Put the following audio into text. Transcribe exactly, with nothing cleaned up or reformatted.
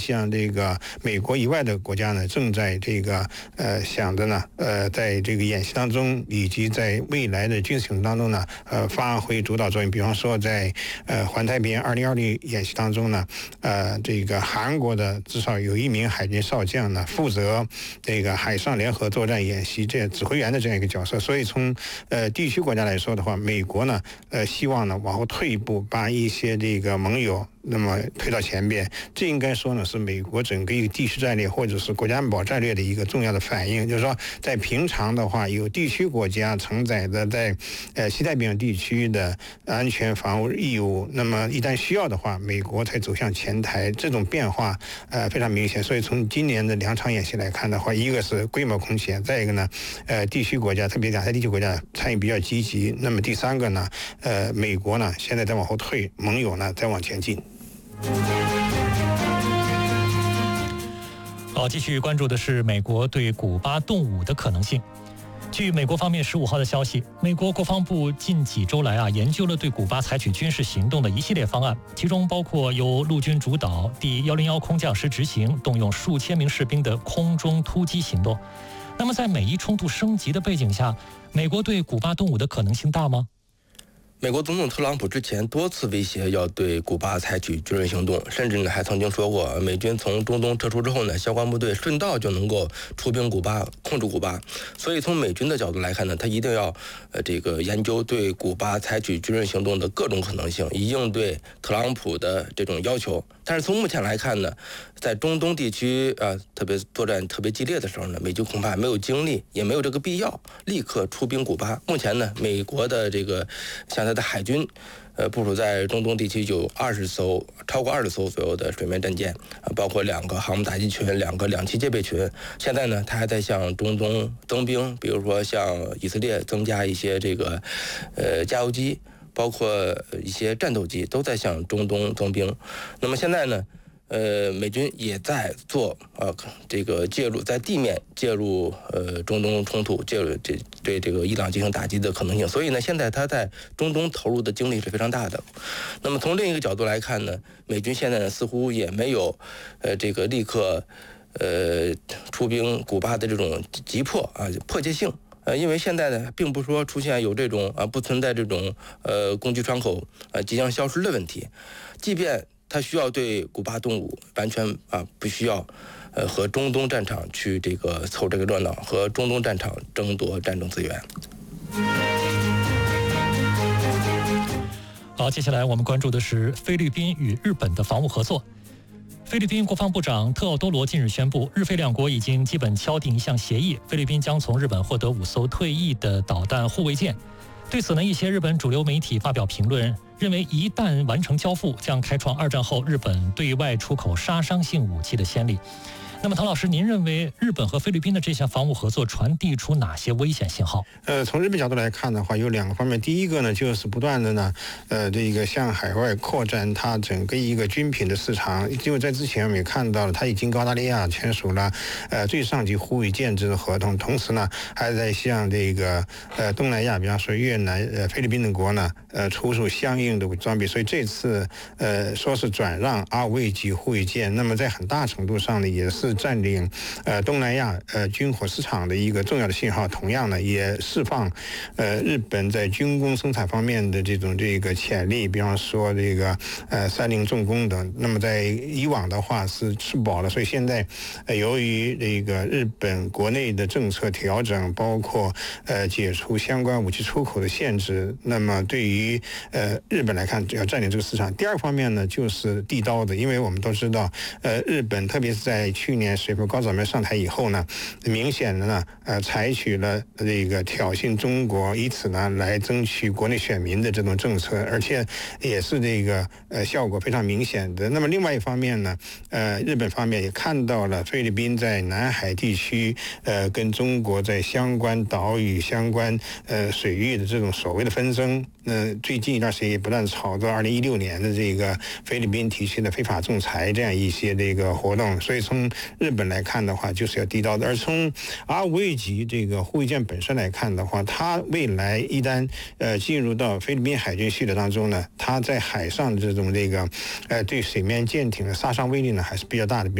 像这个美国以外的国家呢，正在这个呃想着呢，呃，在这个演习当中，以及在未来的军事行动当中呢，呃，发挥主导作用。比方说，在呃环太平洋二零二零演习当中呢，呃，这个韩国的至少有一名海军少将呢，负责这个海上联合作战演习这指挥员的这样一个角色。所以从呃地区国家来说的话，美国呢，呃，希望呢往后退一步，把一些这个盟友那么推到前边，这应该说呢是美国整个一个地区战略或者是国家安保战略的一个重要的反应。就是说，在平常的话，有地区国家承载的在呃西太平洋地区的安全防务义务，那么一旦需要的话，美国才走向前台，这种变化呃非常明显。所以从今年的两场演习来看的话，一个是规模空前，再一个呢，呃地区国家特别亚太地区国家参与比较积极。那么第三个呢，呃美国呢现在在往后退，盟友呢在往前进。 好，继续关注的是美国对古巴动武的可能性。据美国方面十五号的消息，美国国防部近几周来啊研究了对古巴采取军事行动的一系列方案，其中包括由陆军主导、第一零一空降师执行、动用数千名士兵的空中突击行动。那么，在美伊冲突升级的背景下，美国对古巴动武的可能性大吗？ 美国总统特朗普之前多次威胁要对古巴采取军事行动，甚至呢还曾经说过，美军从中东撤出之后呢，相关部队顺道就能够出兵古巴，控制古巴。所以从美军的角度来看呢，他一定要呃这个研究对古巴采取军事行动的各种可能性，以应对特朗普的这种要求。但是从目前来看呢，在中东地区啊、呃、特别作战特别激烈的时候呢，美军恐怕没有精力，也没有这个必要立刻出兵古巴。目前呢，美国的这个像它的海军，呃，部署在中东地区有二十艘，超过二十艘左右的水面战舰，啊，包括两个航母打击群、两个两栖戒备群。现在呢，它还在向中东增兵，比如说向以色列增加一些这个，呃，加油机。包括一些战斗机都在向中东增兵，那么现在呢，呃，美军也在做呃这个介入，在地面介入呃中东冲突，介入这对这个伊朗进行打击的可能性。所以呢，现在他在中东投入的精力是非常大的。那么从另一个角度来看呢，美军现在呢似乎也没有呃这个立刻呃出兵古巴的这种急迫啊迫切性。呃，因为现在呢，并不是说出现有这种啊，不存在这种呃攻击窗口啊即将消失的问题，即便它需要对古巴动武，完全啊不需要呃和中东战场去这个凑这个热闹，和中东战场争夺战争资源。 好，接下来我们关注的是菲律宾与日本的防务合作。菲律宾国防部长特奥多罗近日宣布，日菲两国已经基本敲定一项协议，菲律宾将从日本获得五艘退役的导弹护卫舰。对此呢，一些日本主流媒体发表评论，认为一旦完成交付，将开创二战后日本对外出口杀伤性武器的先例。那么，唐老师，您认为日本和菲律宾的这项防务合作传递出哪些危险信号？ 呃，从日本角度来看的话，有两个方面。第一个呢，就是不断的呢，呃，这个向海外扩展它整个一个军品的市场。因为在之前我们也看到了，它已经跟澳大利亚签署了呃最上级护卫舰这个合同，同时呢，还在向这个呃东南亚，比方说越南、呃菲律宾等国呢，呃出售相应的装备。所以这次呃说是转让 R 五 A 级护卫舰，那么在很大程度上呢，也是占领呃东南亚呃军火市场的一个重要的信号，同样呢也释放呃日本在军工生产方面的这种这个潜力，比方说这个呃三菱重工等。那么在以往的话是吃饱了，所以现在呃由于这个日本国内的政策调整，包括呃解除相关武器出口的限制，那么对于呃日本来看要占领这个市场。第二方面呢就是地刀的，因为我们都知道呃日本特别是在在去年水户高早苗上台以后呢，明显的呢，呃，采取了这个挑衅中国，以此呢来争取国内选民的这种政策，而且也是这个呃效果非常明显的。那么另外一方面呢，呃，日本方面也看到了菲律宾在南海地区呃跟中国在相关岛屿、相关呃水域的这种所谓的纷争。那最近一段时间也不断炒作二零一六年的这个菲律宾提出的非法仲裁这样一些这个活动，所以从日本来看的话，就是要地道的。而从 R 五 A 级这个护卫舰本身来看的话，它未来一旦呃进入到菲律宾海军系统当中呢，它在海上的这种这个呃对水面舰艇的杀伤威力呢还是比较大的。